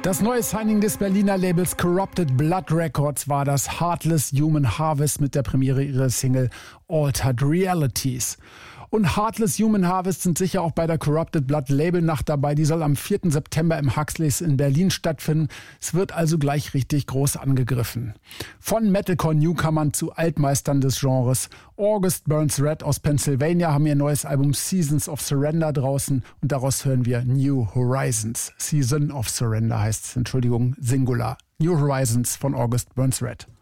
Das neue Signing des Berliner Labels Corrupted Blood Records war das Heartless Human Harvest mit der Premiere ihrer Single Altered Realities. Und Heartless Human Harvest sind sicher auch bei der Corrupted Blood Labelnacht dabei. Die soll am 4. September im Huxleys in Berlin stattfinden. Es wird also gleich richtig groß angegriffen. Von Metalcore-Newcomern zu Altmeistern des Genres. August Burns Red aus Pennsylvania haben ihr neues Album Seasons of Surrender draußen und daraus hören wir New Horizons. Season of Surrender heißt es, Singular. New Horizons von August Burns Red.